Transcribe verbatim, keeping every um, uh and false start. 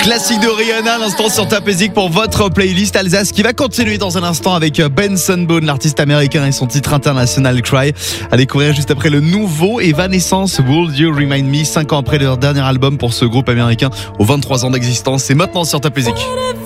Classique de Rihanna à l'instant sur Top Music pour votre playlist Alsace qui va continuer dans un instant avec Benson Boone, l'artiste américain, et son titre international Cry, à découvrir juste après le nouveau Evanescence Would You Remind Me, cinq ans après leur dernier album pour ce groupe américain aux vingt-trois ans d'existence. C'est maintenant sur Top Music.